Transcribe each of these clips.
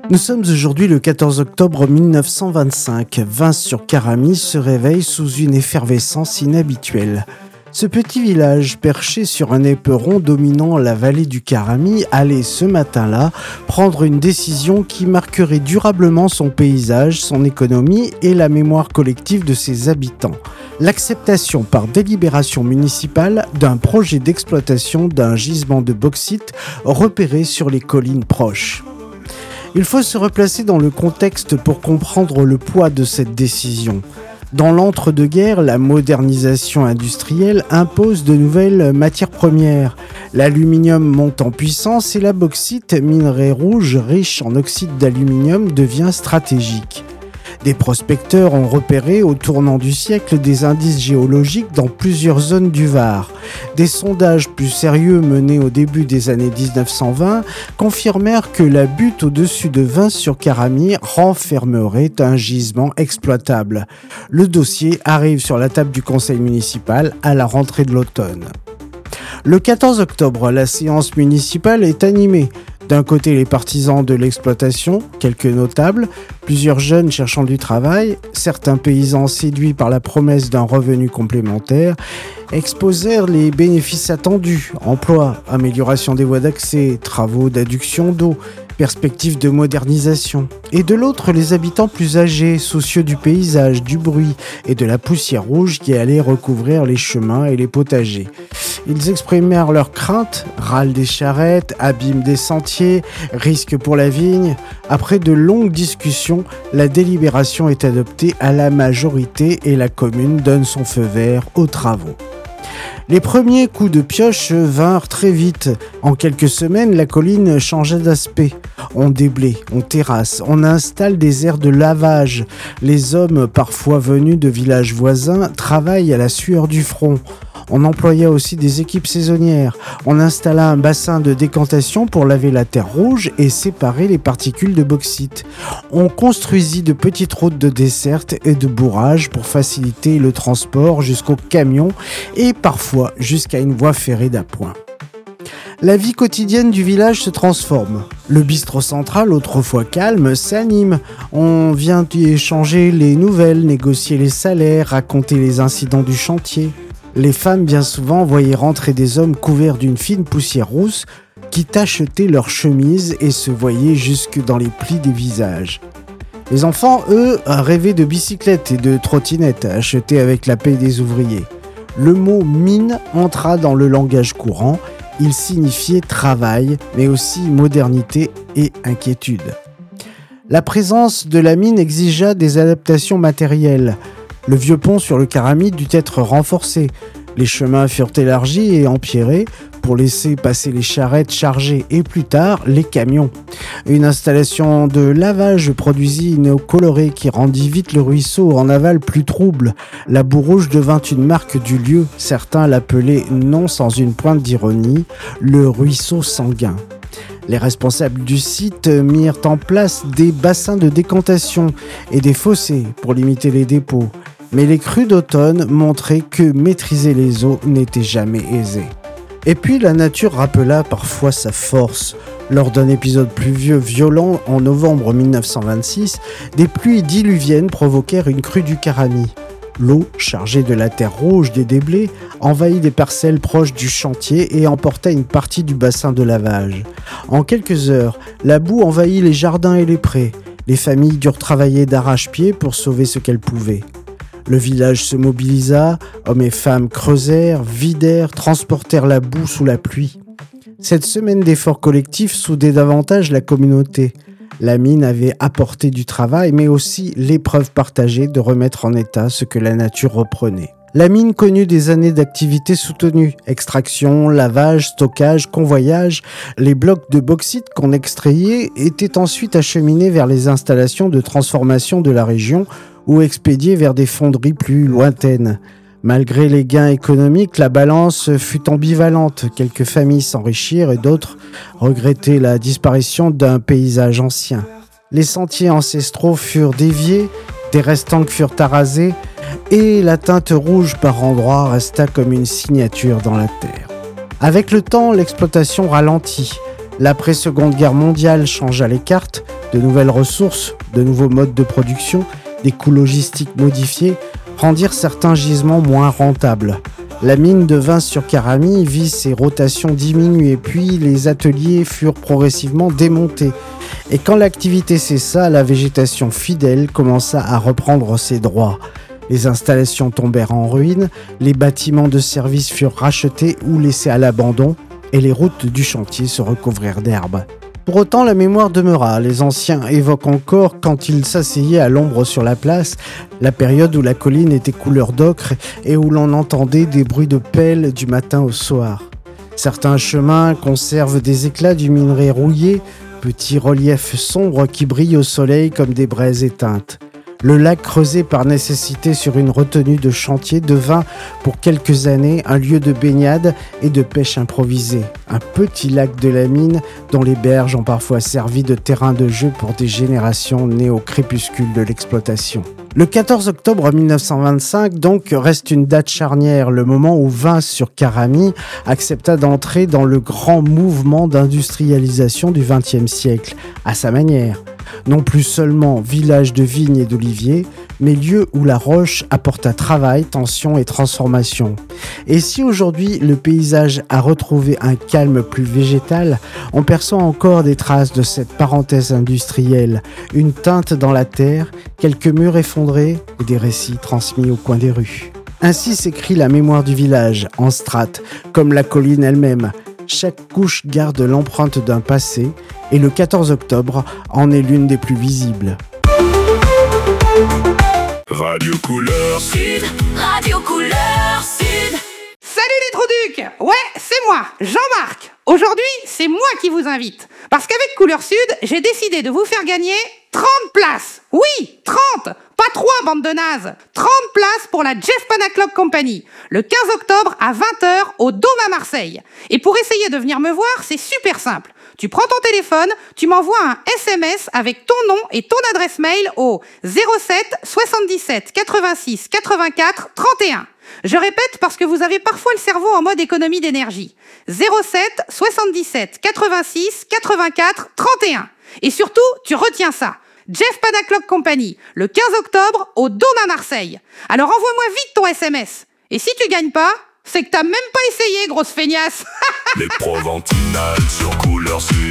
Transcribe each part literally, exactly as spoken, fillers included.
Nous sommes aujourd'hui le quatorze octobre mille neuf cent vingt-cinq. Vins-sur-Caramie se réveille sous une effervescence inhabituelle. Ce petit village, perché sur un éperon dominant la vallée du Caramie, allait ce matin-là prendre une décision qui marquerait durablement son paysage, son économie et la mémoire collective de ses habitants. L'acceptation par délibération municipale d'un projet d'exploitation d'un gisement de bauxite repéré sur les collines proches. Il faut se replacer dans le contexte pour comprendre le poids de cette décision. Dans l'entre-deux-guerres, la modernisation industrielle impose de nouvelles matières premières. L'aluminium monte en puissance et la bauxite, minerai rouge riche en oxyde d'aluminium, devient stratégique. Des prospecteurs ont repéré au tournant du siècle des indices géologiques dans plusieurs zones du Var. Des sondages plus sérieux menés au début des années dix-neuf cent vingt confirmèrent que la butte au-dessus de Vins-sur-Caramie renfermerait un gisement exploitable. Le dossier arrive sur la table du conseil municipal à la rentrée de l'automne. Le quatorze octobre, la séance municipale est animée. D'un côté, les partisans de l'exploitation, quelques notables, plusieurs jeunes cherchant du travail, certains paysans séduits par la promesse d'un revenu complémentaire, exposèrent les bénéfices attendus, emploi, amélioration des voies d'accès, travaux d'adduction d'eau, perspectives de modernisation. Et de l'autre, les habitants plus âgés, soucieux du paysage, du bruit et de la poussière rouge qui allait recouvrir les chemins et les potagers. Ils exprimèrent leurs craintes, râle des charrettes, abîme des sentiers, risque pour la vigne. Après de longues discussions, la délibération est adoptée à la majorité et la commune donne son feu vert aux travaux. Les premiers coups de pioche vinrent très vite. En quelques semaines, la colline changea d'aspect. On déblaye, on terrasse, on installe des aires de lavage. Les hommes, parfois venus de villages voisins, travaillent à la sueur du front. On employa aussi des équipes saisonnières. On installa un bassin de décantation pour laver la terre rouge et séparer les particules de bauxite. On construisit de petites routes de desserte et de bourrage pour faciliter le transport jusqu'aux camions et parfois jusqu'à une voie ferrée d'appoint. La vie quotidienne du village se transforme. Le bistrot central, autrefois calme, s'anime. On vient y échanger les nouvelles, négocier les salaires, raconter les incidents du chantier. Les femmes, bien souvent, voyaient rentrer des hommes couverts d'une fine poussière rousse qui tachetaient leurs chemises et se voyaient jusque dans les plis des visages. Les enfants, eux, rêvaient de bicyclettes et de trottinettes achetées avec la paie des ouvriers. Le mot « mine » entra dans le langage courant. Il signifiait travail, mais aussi modernité et inquiétude. La présence de la mine exigea des adaptations matérielles. Le vieux pont sur le Caramie dut être renforcé. Les chemins furent élargis et empierrés pour laisser passer les charrettes chargées et plus tard les camions. Une installation de lavage produisit une eau colorée qui rendit vite le ruisseau en aval plus trouble. La boue rouge devint une marque du lieu. Certains l'appelaient, non sans une pointe d'ironie, le ruisseau sanguin. Les responsables du site mirent en place des bassins de décantation et des fossés pour limiter les dépôts. Mais les crues d'automne montraient que maîtriser les eaux n'était jamais aisé. Et puis la nature rappela parfois sa force. Lors d'un épisode pluvieux violent en novembre mille neuf cent vingt-six, des pluies diluviennes provoquèrent une crue du Caramie. L'eau, chargée de la terre rouge des déblais, envahit des parcelles proches du chantier et emporta une partie du bassin de lavage. En quelques heures, la boue envahit les jardins et les prés. Les familles durent travailler d'arrache-pied pour sauver ce qu'elles pouvaient. Le village se mobilisa, hommes et femmes creusèrent, vidèrent, transportèrent la boue sous la pluie. Cette semaine d'efforts collectifs soudait davantage la communauté. La mine avait apporté du travail, mais aussi l'épreuve partagée de remettre en état ce que la nature reprenait. La mine connut des années d'activité soutenue. Extraction, lavage, stockage, convoyage. Les blocs de bauxite qu'on extrayait étaient ensuite acheminés vers les installations de transformation de la région ou expédiés vers des fonderies plus lointaines. Malgré les gains économiques, la balance fut ambivalente. Quelques familles s'enrichirent et d'autres regrettaient la disparition d'un paysage ancien. Les sentiers ancestraux furent déviés, des restants furent arasés et la teinte rouge par endroits resta comme une signature dans la terre. Avec le temps, l'exploitation ralentit. L'après-seconde guerre mondiale changea les cartes. de nouvelles ressources, de nouveaux modes de production, des coûts logistiques modifiés, rendirent certains gisements moins rentables. La mine de Vins-sur-Caramie vit ses rotations diminuer, puis les ateliers furent progressivement démontés. Et quand l'activité cessa, la végétation fidèle commença à reprendre ses droits. Les installations tombèrent en ruine, les bâtiments de service furent rachetés ou laissés à l'abandon, et les routes du chantier se recouvrirent d'herbe. Pour autant, la mémoire demeura. Les anciens évoquent encore, quand ils s'asseyaient à l'ombre sur la place, la période où la colline était couleur d'ocre et où l'on entendait des bruits de pelle du matin au soir. Certains chemins conservent des éclats du minerai rouillé, petits reliefs sombres qui brillent au soleil comme des braises éteintes. Le lac, creusé par nécessité sur une retenue de chantier, devint pour quelques années un lieu de baignade et de pêche improvisée. Un petit lac de la mine dont les berges ont parfois servi de terrain de jeu pour des générations nées au crépuscule de l'exploitation. Le quatorze octobre mille neuf cent vingt-cinq, donc, reste une date charnière, le moment où Vins-sur-Caramie accepta d'entrer dans le grand mouvement d'industrialisation du vingtième siècle, à sa manière. Non plus seulement village de vignes et d'oliviers, mais lieu où la roche apporta travail, tension et transformation. Et si aujourd'hui le paysage a retrouvé un calme plus végétal, on perçoit encore des traces de cette parenthèse industrielle, une teinte dans la terre, quelques murs effondrés et des récits transmis au coin des rues. Ainsi s'écrit la mémoire du village, en strates, comme la colline elle-même. Chaque couche garde l'empreinte d'un passé, et le quatorze octobre en est l'une des plus visibles. Radio Couleur Sud, Radio Couleur Sud. Salut les Trouducs! Ouais, c'est moi, Jean-Marc. Aujourd'hui, c'est moi qui vous invite. Parce qu'avec Couleur Sud, j'ai décidé de vous faire gagner trente places. Oui, trente! Pas trois, bande de nazes. trente places pour la Jeff Panna Club Company, le quinze octobre à vingt heures au Dôme à Marseille. Et pour essayer de venir me voir, c'est super simple. Tu prends ton téléphone, tu m'envoies un S M S avec ton nom et ton adresse mail au zéro sept soixante-dix-sept quatre-vingt-six quatre-vingt-quatre trente et un. Je répète parce que vous avez parfois le cerveau en mode économie d'énergie. zéro sept soixante-dix-sept quatre-vingt-six quatre-vingt-quatre trente et un. Et surtout, tu retiens ça. Jeff Panna Club Company, le quinze octobre au Dôme à Marseille. Alors envoie-moi vite ton S M S. Et si tu gagnes pas, c'est que t'as même pas essayé, grosse feignasse. Les Proventinales sur Couleur Sud.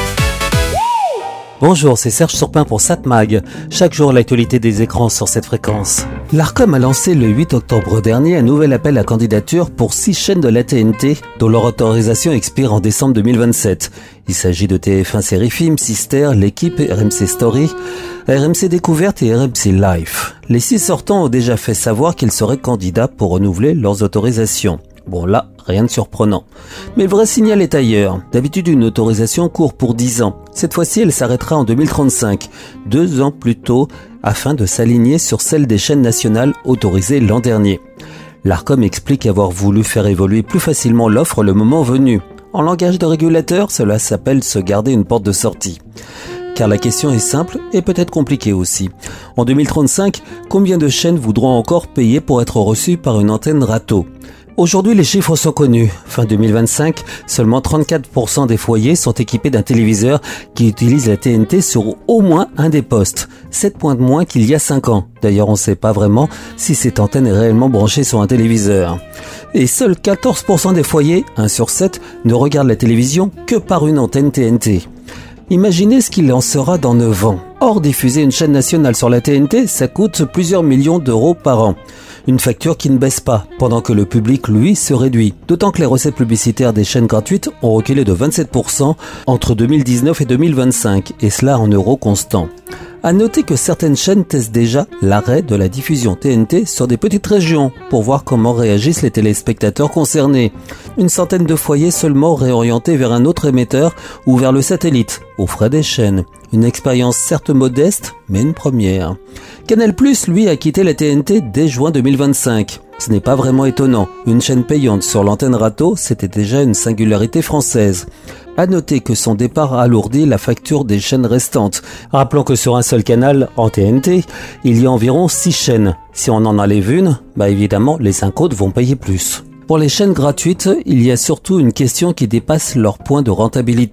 Bonjour, c'est Serge Surpin pour SatMag. Chaque jour, l'actualité des écrans sur cette fréquence. L'Arcom a lancé le huit octobre dernier un nouvel appel à candidature pour six chaînes de la T N T dont leur autorisation expire en décembre deux mille vingt-sept. Il s'agit de T F un Série Film, Sister, L'équipe, R M C Story, R M C Découverte et R M C Life. Les six sortants ont déjà fait savoir qu'ils seraient candidats pour renouveler leurs autorisations. Bon là, rien de surprenant. Mais le vrai signal est ailleurs. D'habitude, une autorisation court pour dix ans. Cette fois-ci, elle s'arrêtera en deux mille trente-cinq, deux ans plus tôt, afin de s'aligner sur celle des chaînes nationales autorisées l'an dernier. L'Arcom explique avoir voulu faire évoluer plus facilement l'offre le moment venu. En langage de régulateur, cela s'appelle se garder une porte de sortie. Car la question est simple et peut-être compliquée aussi. En deux mille trente-cinq, combien de chaînes voudront encore payer pour être reçues par une antenne râteau ? Aujourd'hui, les chiffres sont connus. Fin deux mille vingt-cinq, seulement trente-quatre pour cent des foyers sont équipés d'un téléviseur qui utilise la T N T sur au moins un des postes. sept points de moins qu'il y a cinq ans. D'ailleurs, on ne sait pas vraiment si cette antenne est réellement branchée sur un téléviseur. Et seuls quatorze pour cent des foyers, un sur sept, ne regardent la télévision que par une antenne T N T. Imaginez ce qu'il en sera dans neuf ans. Or, diffuser une chaîne nationale sur la T N T, ça coûte plusieurs millions d'euros par an. Une facture qui ne baisse pas, pendant que le public, lui, se réduit. D'autant que les recettes publicitaires des chaînes gratuites ont reculé de vingt-sept pour cent entre deux mille dix-neuf et deux mille vingt-cinq, et cela en euros constants. À noter que certaines chaînes testent déjà l'arrêt de la diffusion T N T sur des petites régions pour voir comment réagissent les téléspectateurs concernés. Une centaine de foyers seulement réorientés vers un autre émetteur ou vers le satellite, aux frais des chaînes. Une expérience certes modeste, mais une première. Canal+, lui, a quitté la T N T dès juin deux mille vingt-cinq. Ce n'est pas vraiment étonnant. Une chaîne payante sur l'antenne râteau, c'était déjà une singularité française. À noter que son départ alourdit la facture des chaînes restantes. Rappelons que sur un seul canal, en T N T, il y a environ six chaînes. Si on en enlève une, bah évidemment, les cinq autres vont payer plus. Pour les chaînes gratuites, il y a surtout une question qui dépasse leur point de rentabilité.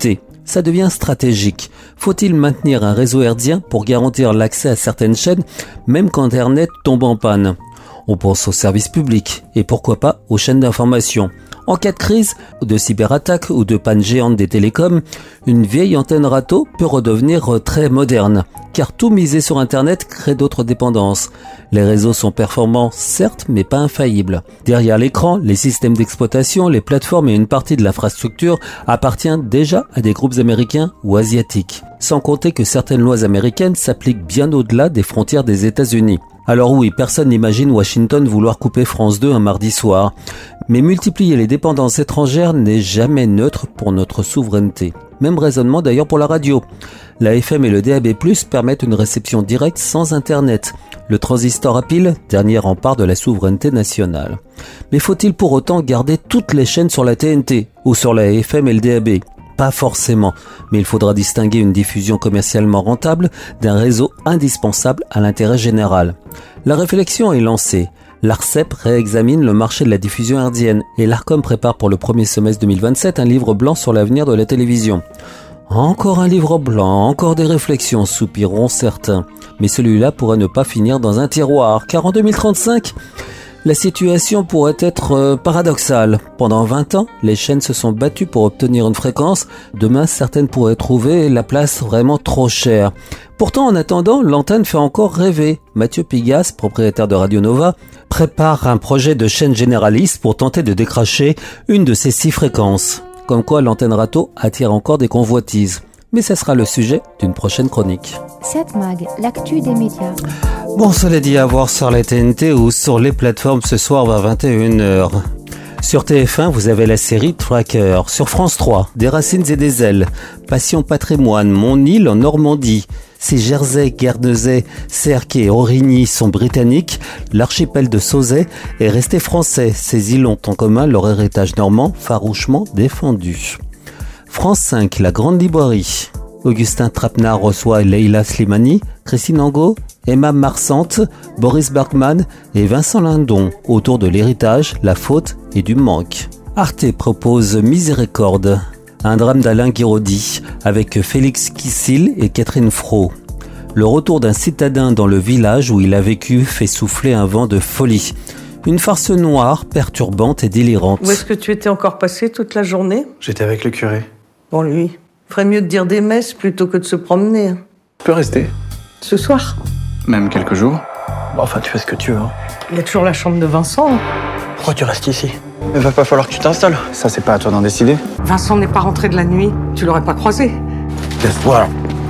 Ça devient stratégique. Faut-il maintenir un réseau herdien pour garantir l'accès à certaines chaînes, même quand Internet tombe en panne ? On pense aux services publics et pourquoi pas aux chaînes d'information. En cas de crise, de cyberattaque ou de panne géante des télécoms, une vieille antenne râteau peut redevenir très moderne, car tout miser sur Internet crée d'autres dépendances. Les réseaux sont performants, certes, mais pas infaillibles. Derrière l'écran, les systèmes d'exploitation, les plateformes et une partie de l'infrastructure appartiennent déjà à des groupes américains ou asiatiques. Sans compter que certaines lois américaines s'appliquent bien au-delà des frontières des États-Unis. Alors oui, personne n'imagine Washington vouloir couper France deux un mardi soir. Mais multiplier les dépendances étrangères n'est jamais neutre pour notre souveraineté. Même raisonnement d'ailleurs pour la radio. La F M et le D A B plus, permettent une réception directe sans Internet. Le transistor à pile, dernier rempart de la souveraineté nationale. Mais faut-il pour autant garder toutes les chaînes sur la T N T ou sur la F M et le D A B ? Pas forcément, mais il faudra distinguer une diffusion commercialement rentable d'un réseau indispensable à l'intérêt général. La réflexion est lancée. L'ARCEP réexamine le marché de la diffusion hertzienne et l'ARCOM prépare pour le premier semestre deux mille vingt-sept un livre blanc sur l'avenir de la télévision. Encore un livre blanc, encore des réflexions, soupireront certains. Mais celui-là pourrait ne pas finir dans un tiroir, car en deux mille trente-cinq... la situation pourrait être euh, paradoxale. Pendant vingt ans, les chaînes se sont battues pour obtenir une fréquence. Demain, certaines pourraient trouver la place vraiment trop chère. Pourtant, en attendant, l'antenne fait encore rêver. Mathieu Pigas, propriétaire de Radio Nova, prépare un projet de chaîne généraliste pour tenter de décrocher une de ces six fréquences. Comme quoi, l'antenne râteau attire encore des convoitises. Mais ce sera le sujet d'une prochaine chronique. sept Mag, l'actu des médias. Bon, cela dit, à voir sur la T N T ou sur les plateformes ce soir vers vingt et une heures. Sur T F un, vous avez la série Tracker. Sur France trois, Des racines et des ailes. Passion patrimoine, Mon île en Normandie. Si Jersey, Guernesey, Sercq et Origny sont britanniques, l'archipel de Sauzet est resté français. Ces îles ont en commun leur héritage normand farouchement défendu. France cinq, La Grande Librairie. Augustin Trapenard reçoit Leila Slimani, Christine Angot, Emma Marsante, Boris Bergman et Vincent Lindon autour de l'héritage, la faute et du manque. Arte propose Miséricorde, un drame d'Alain Guiraudy avec Félix Kissil et Catherine Fro. Le retour d'un citadin dans le village où il a vécu fait souffler un vent de folie. Une farce noire, perturbante et délirante. Où est-ce que tu étais encore passé toute la journée ? J'étais avec le curé. Bon, lui, ferait mieux de dire des messes plutôt que de se promener. Tu peux rester. Ce soir ? Même quelques jours. Bon, enfin, tu fais ce que tu veux. Hein. Il y a toujours la chambre de Vincent. Pourquoi tu restes ici ? Il va pas falloir que tu t'installes. Ça, c'est pas à toi d'en décider. Vincent n'est pas rentré de la nuit. Tu l'aurais pas croisé. Laisse-toi. Allez !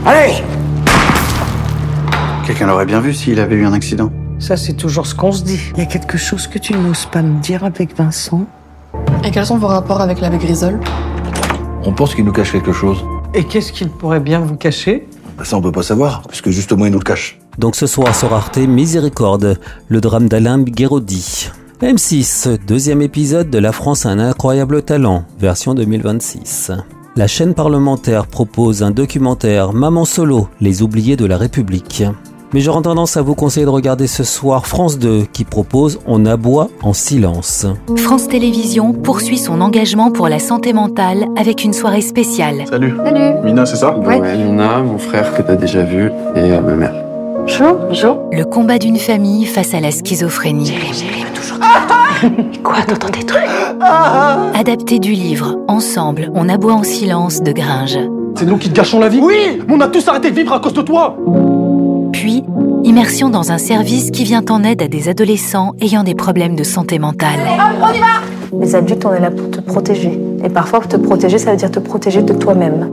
Quelqu'un l'aurait bien vu s'il avait eu un accident. Ça, c'est toujours ce qu'on se dit. Il y a quelque chose que tu n'oses pas me dire avec Vincent. Et quels sont vos rapports avec l'abbé Grisol ? On pense qu'il nous cache quelque chose. Et qu'est-ce qu'il pourrait bien vous cacher ? Ça, on peut pas savoir, puisque justement, il nous le cache. Donc ce soir sur Arte, Miséricorde, le drame d'Alain Guiraudy. M six, deuxième épisode de La France a un incroyable talent, version deux mille vingt-six. La chaîne parlementaire propose un documentaire Maman Solo, les oubliés de la République. Mais j'aurais tendance à vous conseiller de regarder ce soir France deux qui propose On aboie en silence. France Télévisions poursuit son engagement pour la santé mentale avec une soirée spéciale. Salut. Salut. Mina, c'est ça ? Ouais. Ouais, Mina, mon frère que t'as déjà vu, et euh, ma mère. Bonjour. Bonjour. Le combat d'une famille face à la schizophrénie. J'ai j'ai toujours... Quoi, t'entends des trucs ? Adapté du livre Ensemble, on aboie en silence de Gringe. C'est nous qui te gâchons la vie ? Oui ! On a tous arrêté de vivre à cause de toi ! Puis, immersion dans un service qui vient en aide à des adolescents ayant des problèmes de santé mentale. On y va ! Les adultes, on est là pour te protéger. Et parfois, te protéger, ça veut dire te protéger de toi-même.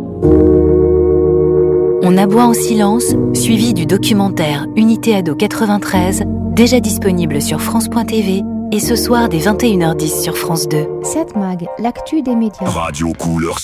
On aboie en silence, suivi du documentaire Unité Ado quatre-vingt-treize, déjà disponible sur France point T V et ce soir dès vingt et une heures dix sur France deux. sept Mag, l'actu des médias. Radio Couleur